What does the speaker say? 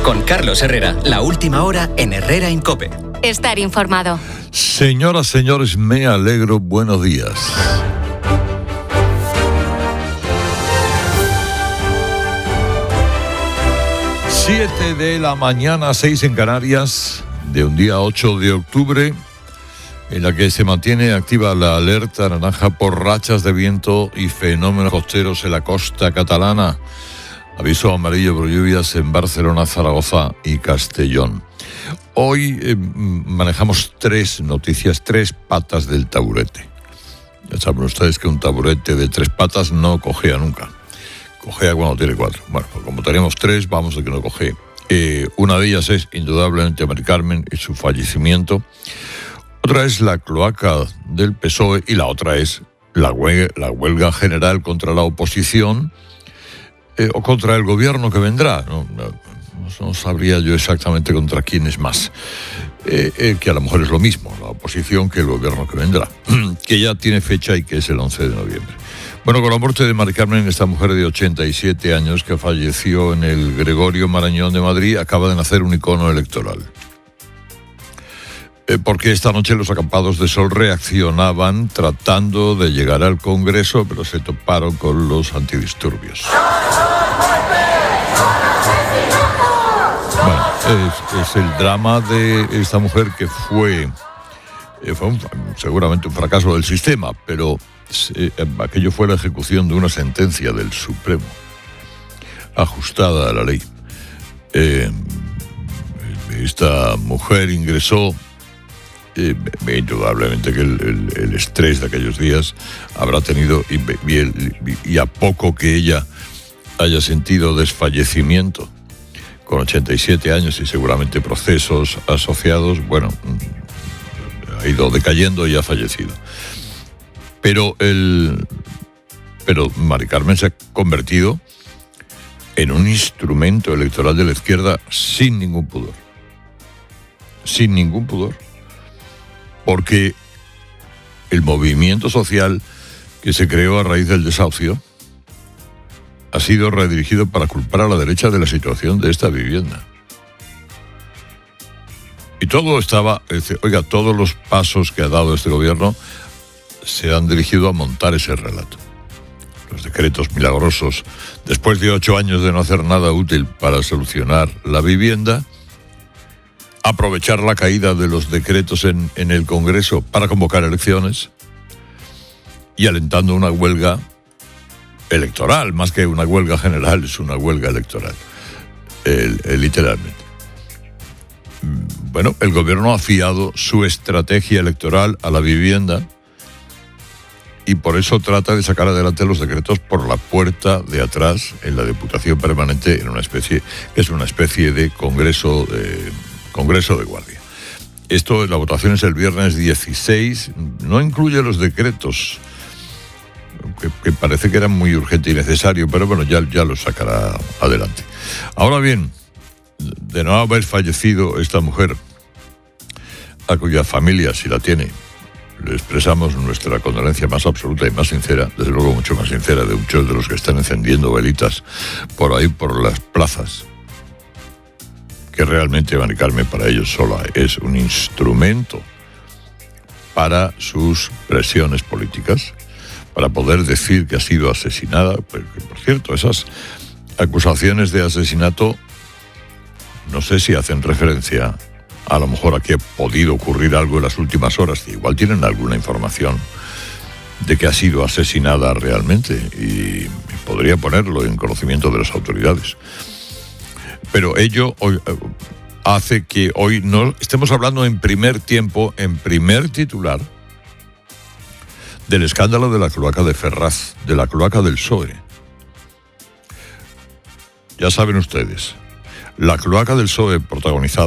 Con Carlos Herrera, la última hora en Herrera en COPE. Estar informado. Señoras, señores, me alegro. Buenos días. Siete de la mañana, 6 en Canarias, de un día 8 de octubre, en la que se mantiene activa la alerta naranja por rachas de viento y fenómenos costeros en la costa catalana. Aviso amarillo por lluvias en Barcelona, Zaragoza y Castellón. Hoy manejamos tres noticias, tres patas del taburete. Ya saben ustedes que un taburete de tres patas no cojea nunca. Cojea cuando tiene cuatro. Bueno, pues como tenemos tres, vamos a que no cojee. Una de ellas es indudablemente Mari Carmen y su fallecimiento. Otra es la cloaca del PSOE y la otra es la huelga general contra la oposición o contra el gobierno que vendrá. No sabría yo exactamente contra quién es más. Que a lo mejor es lo mismo, la oposición que el gobierno que vendrá, que ya tiene fecha y que es el 11 de noviembre. Bueno, con la muerte de Mari Carmen, esta mujer de 87 años que falleció en el Gregorio Marañón de Madrid, acaba de nacer un icono electoral. Porque esta noche los acampados de sol reaccionaban tratando de llegar al Congreso, pero se toparon con los antidisturbios. Bueno, es el drama de esta mujer que fue seguramente un fracaso del sistema, pero aquello fue la ejecución de una sentencia del Supremo, ajustada a la ley. Esta mujer ingresó, indudablemente que el estrés de aquellos días habrá tenido, y a poco que ella haya sentido desfallecimiento, con 87 años y seguramente procesos asociados, bueno, ha ido decayendo y ha fallecido. Pero Mari Carmen se ha convertido en un instrumento electoral de la izquierda sin ningún pudor. Sin ningún pudor. Porque el movimiento social que se creó a raíz del desahucio ha sido redirigido para culpar a la derecha de la situación de esta vivienda. Y todo todos los pasos que ha dado este gobierno se han dirigido a montar ese relato. Los decretos milagrosos, después de 8 años de no hacer nada útil para solucionar la vivienda, aprovechar la caída de los decretos en el Congreso para convocar elecciones y alentando una huelga electoral, más que una huelga general, es una huelga electoral, literalmente. Bueno, el gobierno ha fiado su estrategia electoral a la vivienda y por eso trata de sacar adelante los decretos por la puerta de atrás en la Diputación Permanente, en una especie de congreso de guardia. Esto, la votación es el viernes 16, no incluye los decretos, que parece que era muy urgente y necesario, pero bueno, ya lo sacará adelante. Ahora bien, de no haber fallecido esta mujer, a cuya familia, si la tiene, le expresamos nuestra condolencia más absoluta y más sincera, desde luego mucho más sincera de muchos de los que están encendiendo velitas por ahí, por las plazas, que realmente Mari Carmen para ellos sola es un instrumento para sus presiones políticas, para poder decir que ha sido asesinada. Porque, por cierto, esas acusaciones de asesinato no sé si hacen referencia a lo mejor a que ha podido ocurrir algo en las últimas horas, que igual tienen alguna información de que ha sido asesinada realmente y podría ponerlo en conocimiento de las autoridades. Pero ello hoy hace que hoy no estemos hablando en primer tiempo, en primer titular, del escándalo de la cloaca de Ferraz, de la cloaca del PSOE. Ya saben ustedes, la cloaca del PSOE protagonizada